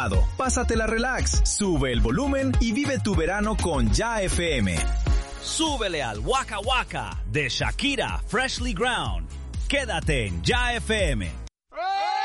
Pásatela relax, sube el volumen y vive tu verano con Ya FM. Súbele al Waka Waka de Shakira Freshly Ground. Quédate en Ya FM.